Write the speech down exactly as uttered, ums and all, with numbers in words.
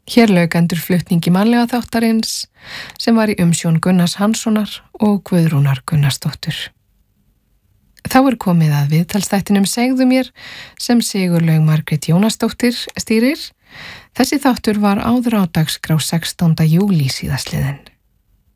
Hér lauk endurflutningi mannlega þáttarins sem var í umsjón Gunnars Hanssonar og Guðrúnar Gunnarsdóttur. Þá er komið að viðtalsþættinum Segðu mér sem Sigurlaug Margrét Jónasdóttir stýrir. Þessi þáttur var áður á dagskrá sextánda júlí síðastliðinn.